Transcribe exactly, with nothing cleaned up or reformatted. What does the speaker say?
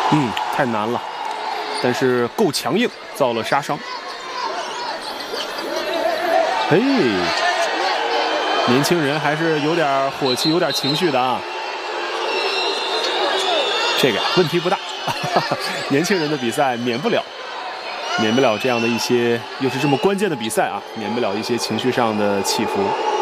嗯，太难了，但是够强硬，造了杀伤。嘿，年轻人还是有点火气，有点情绪的啊。这个问题不大，年轻人的比赛免不了，免不了这样的一些，又是这么关键的比赛啊，免不了一些情绪上的起伏。